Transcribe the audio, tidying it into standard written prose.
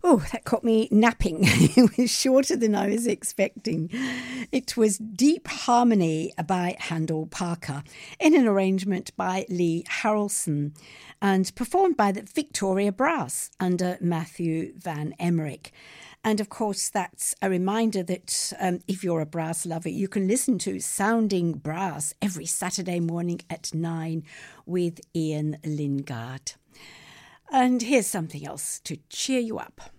Oh, that caught me napping. It was shorter than I was expecting. It was Deep Harmony by Handel Parker in an arrangement by Lee Harrelson and performed by the Victoria Brass under Matthew Van Emmerich. And of course, that's a reminder that if you're a brass lover, you can listen to Sounding Brass every Saturday morning at 9 with Ian Lingard. And here's something else to cheer you up.